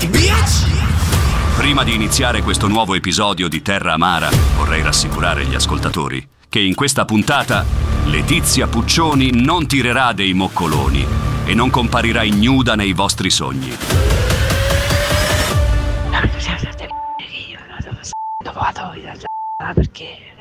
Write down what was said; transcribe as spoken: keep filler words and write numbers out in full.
Prima di iniziare questo nuovo episodio di Terra Amara, vorrei rassicurare gli ascoltatori che in questa puntata Letizia Puccioni non tirerà dei moccoloni e non comparirà ignuda nei vostri sogni. Dopo vado perché